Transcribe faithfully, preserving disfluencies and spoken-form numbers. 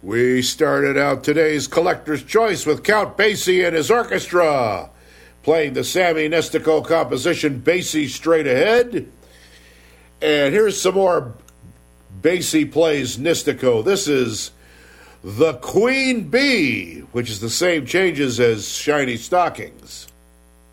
We started out today's Collector's Choice with Count Basie and his orchestra, playing the Sammy Nestico composition Basie Straight Ahead. And here's some more Basie plays Nestico. This is The Queen Bee, which is the same changes as Shiny Stockings.